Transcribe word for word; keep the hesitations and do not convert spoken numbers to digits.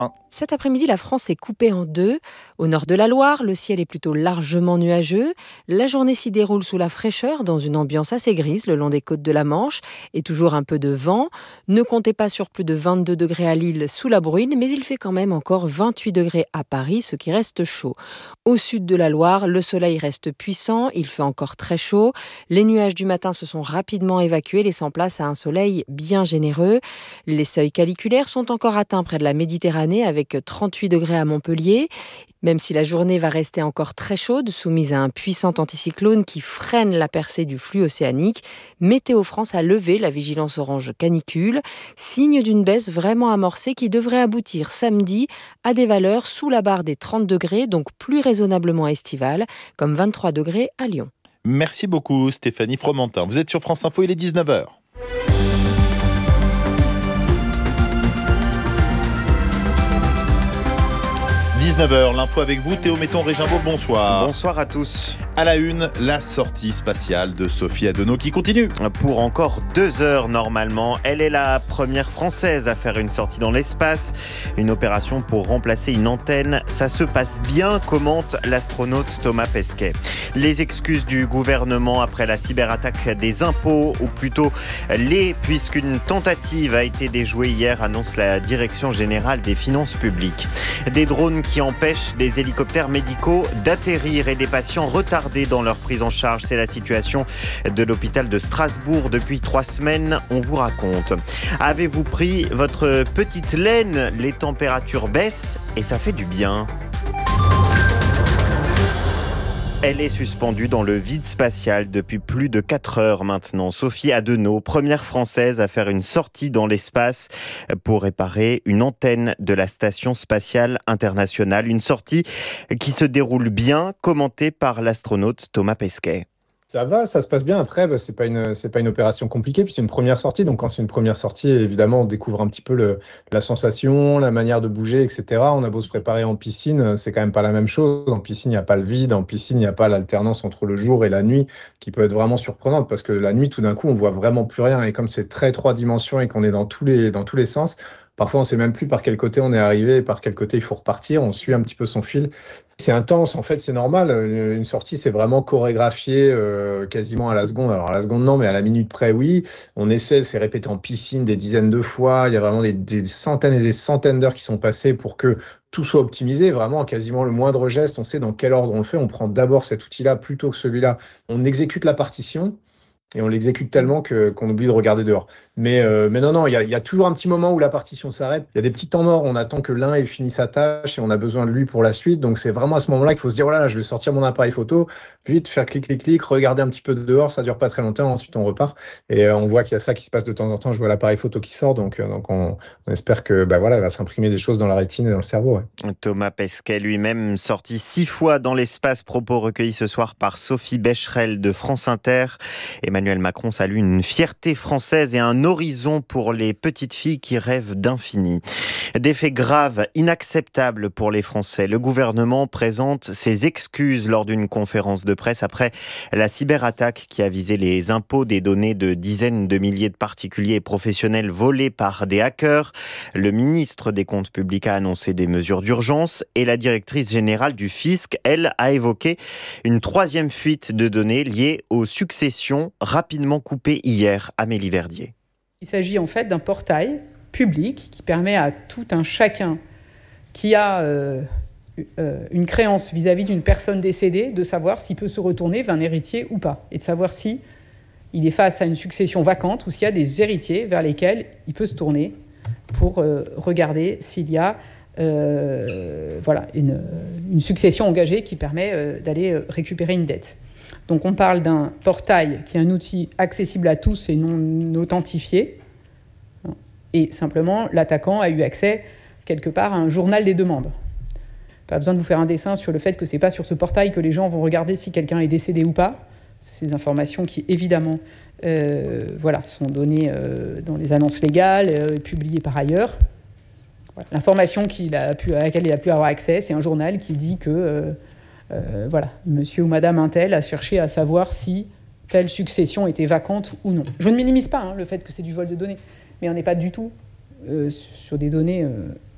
un. Cet après-midi, la France est coupée en deux. Au nord de la Loire, le ciel est plutôt largement nuageux. La journée s'y déroule sous la fraîcheur, dans une ambiance assez grise le long des côtes de la Manche, et toujours un peu de vent. Ne comptez pas sur plus de vingt-deux degrés à Lille sous la bruine, mais il fait quand même encore vingt-huit degrés à Paris, ce qui reste chaud. Au sud de la Loire, le soleil reste puissant, il fait encore très chaud. Les nuages du matin se sont rapidement évacués, laissant place à un soleil bien généreux. Les seuils caniculaires sont encore atteints près de la Méditerranée, avec trente-huit degrés à Montpellier. Même si la journée va rester encore très chaude, soumise à un puissant anticyclone qui freine la percée du flux océanique, Météo France a levé la vigilance orange canicule, signe d'une baisse vraiment amorcée qui devrait aboutir samedi à des valeurs sous la barre des trente degrés, donc plus raisonnablement estivales, comme vingt-trois degrés à Lyon. Merci beaucoup Stéphanie Fromentin. Vous êtes sur France Info, il est dix-neuf heures. dix-neuf heures, l'info avec vous, Théo Metton-Régimbault, bonsoir. Bonsoir à tous. À la une, la sortie spatiale de Sophie Adenau qui continue. Pour encore deux heures normalement, elle est la première française à faire une sortie dans l'espace. Une opération pour remplacer une antenne. Ça se passe bien, commente l'astronaute Thomas Pesquet. Les excuses du gouvernement après la cyberattaque des impôts, ou plutôt les, puisqu'une tentative a été déjouée hier, annonce la Direction générale des finances publiques. Des drones qui empêchent des hélicoptères médicaux d'atterrir et des patients retardés dans leur prise en charge. C'est la situation de l'hôpital de Strasbourg depuis trois semaines, on vous raconte. Avez-vous pris votre petite laine ? Les températures baissent et ça fait du bien. Elle est suspendue dans le vide spatial depuis plus de quatre heures maintenant. Sophie Adenau, première française à faire une sortie dans l'espace pour réparer une antenne de la Station spatiale internationale. Une sortie qui se déroule bien, commentée par l'astronaute Thomas Pesquet. Ça va, ça se passe bien. Après, bah, c'est pas une, c'est pas une opération compliquée, puis c'est une première sortie. Donc, quand c'est une première sortie, évidemment, on découvre un petit peu le, la sensation, la manière de bouger, et cetera. On a beau se préparer en piscine, c'est quand même pas la même chose. En piscine, il n'y a pas le vide. En piscine, il n'y a pas l'alternance entre le jour et la nuit, qui peut être vraiment surprenante, parce que la nuit, tout d'un coup, on voit vraiment plus rien. Et comme c'est très trois dimensions et qu'on est dans tous les, dans tous les sens, parfois, on ne sait même plus par quel côté on est arrivé et par quel côté il faut repartir. On suit un petit peu son fil. C'est intense, en fait, c'est normal. Une sortie, c'est vraiment chorégraphié euh, quasiment à la seconde. Alors, à la seconde, non, mais à la minute près, oui. On essaie, c'est répété en piscine des dizaines de fois. Il y a vraiment des, des centaines et des centaines d'heures qui sont passées pour que tout soit optimisé. Vraiment, quasiment le moindre geste, on sait dans quel ordre on le fait. On prend d'abord cet outil-là plutôt que celui-là. On exécute la partition. Et on l'exécute tellement que, qu'on oublie de regarder dehors. Mais, euh, mais non, non, il y a, y a toujours un petit moment où la partition s'arrête. Il y a des petits temps morts, on attend que l'un ait fini sa tâche et on a besoin de lui pour la suite. Donc c'est vraiment à ce moment-là qu'il faut se dire, voilà, oh je vais sortir mon appareil photo, vite, faire clic, clic, clic, regarder un petit peu dehors, ça dure pas très longtemps, ensuite on repart. Et euh, on voit qu'il y a ça qui se passe de temps en temps, je vois l'appareil photo qui sort, donc, euh, donc on, on espère que bah, voilà, il va s'imprimer des choses dans la rétine et dans le cerveau. Ouais. Thomas Pesquet lui-même sorti six fois dans l'espace, propos recueillis ce soir par Sophie Becherel de France Inter. Emmanuel Macron salue une fierté française et un horizon pour les petites filles qui rêvent d'infini. Des faits graves, inacceptables pour les Français. Le gouvernement présente ses excuses lors d'une conférence de presse après la cyberattaque qui a visé les impôts des données de dizaines de milliers de particuliers et professionnels volés par des hackers. Le ministre des Comptes publics a annoncé des mesures d'urgence et la directrice générale du fisc, elle, a évoqué une troisième fuite de données liée aux successions rapidement coupées hier. Amélie Verdier. Il s'agit en fait d'un portail public qui permet à tout un chacun qui a euh, euh, une créance vis-à-vis d'une personne décédée de savoir s'il peut se retourner vers un héritier ou pas, et de savoir si il est face à une succession vacante ou s'il y a des héritiers vers lesquels il peut se tourner pour euh, regarder s'il y a euh, voilà, une, une succession engagée qui permet euh, d'aller euh, récupérer une dette. Donc on parle d'un portail qui est un outil accessible à tous et non authentifié. Et simplement, l'attaquant a eu accès quelque part à un journal des demandes. Pas besoin de vous faire un dessin sur le fait que ce n'est pas sur ce portail que les gens vont regarder si quelqu'un est décédé ou pas. C'est ces informations qui, évidemment, euh, voilà, sont données euh, dans les annonces légales, euh, publiées par ailleurs. Voilà. L'information qu'il a pu, à laquelle il a pu avoir accès, c'est un journal qui dit que euh, euh, voilà, monsieur ou madame Untel a cherché à savoir si telle succession était vacante ou non. Je ne minimise pas hein, le fait que c'est du vol de données, mais on n'est pas du tout euh, sur des données euh,